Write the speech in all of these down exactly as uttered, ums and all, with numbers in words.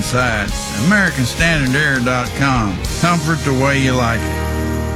inside. American Standard Air dot com. Comfort the way you like it.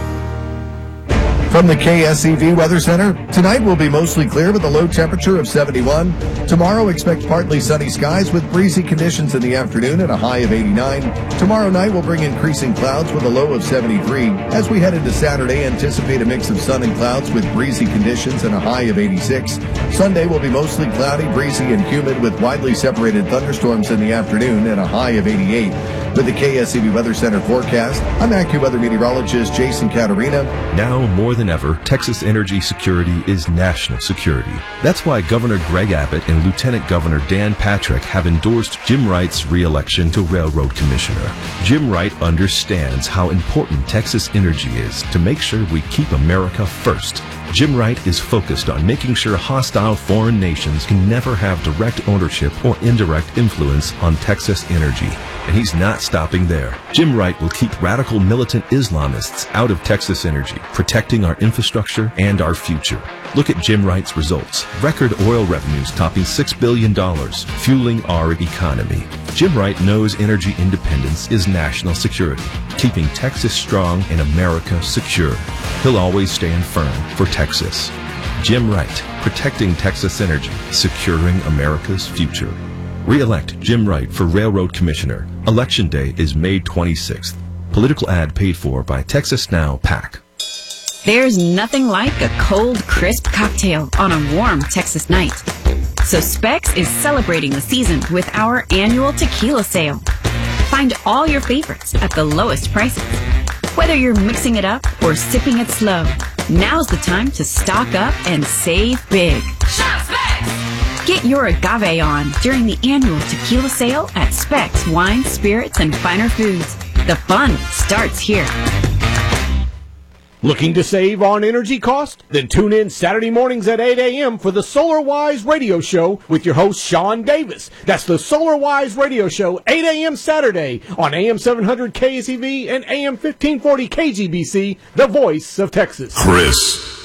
From the K S E V Weather Center, tonight will be mostly clear with a low temperature of seventy-one. Tomorrow, expect partly sunny skies with breezy conditions in the afternoon and a high of eighty-nine. Tomorrow night will bring increasing clouds with a low of seventy-three. As we head into Saturday, anticipate a mix of sun and clouds with breezy conditions and a high of eighty-six. Sunday will be mostly cloudy, breezy, and humid with widely separated thunderstorms in the afternoon and a high of eighty-eight. With the K S E V Weather Center forecast, I'm AccuWeather meteorologist Jason Caterina. Now more than ever, Texas energy security is national security. That's why Governor Greg Abbott and Lieutenant Governor Dan Patrick have endorsed Jim Wright's re-election to Railroad Commissioner. Jim Wright understands how important Texas energy is to make sure we keep America first. Jim Wright is focused on making sure hostile foreign nations can never have direct ownership or indirect influence on Texas energy. And he's not stopping there. Jim Wright will keep radical militant Islamists out of Texas energy, protecting our infrastructure and our future. Look at Jim Wright's results. Record oil revenues topping six billion dollars, fueling our economy. Jim Wright knows energy independence is national security, keeping Texas strong and America secure. He'll always stand firm for Texas. Jim Wright, protecting Texas energy, securing America's future. Re-elect Jim Wright for Railroad Commissioner. Election Day is May twenty-sixth. Political ad paid for by Texas Now PAC. There's nothing like a cold, crisp cocktail on a warm Texas night. So Specs is celebrating the season with our annual tequila sale. Find all your favorites at the lowest prices. Whether you're mixing it up or sipping it slow, now's the time to stock up and save big. Shop Specs! Get your agave on during the annual tequila sale at Specs Wine, Spirits, and Finer Foods. The fun starts here. Looking to save on energy cost? Then tune in Saturday mornings at eight a.m. for the SolarWise Radio Show with your host, Sean Davis. That's the SolarWise Radio Show, eight a.m. Saturday on A M seven hundred K S E V and A M fifteen forty K G B C, the voice of Texas. Chris